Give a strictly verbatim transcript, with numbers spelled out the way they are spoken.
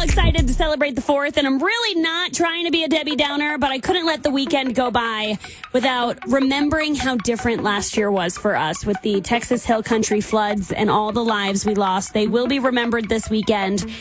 all excited to celebrate the fourth, and I'm really not trying to be a Debbie Downer, but I couldn't let the weekend go by without remembering how different last year was for us with the Texas Hill Country floods and all the lives we lost. They will be remembered this weekend.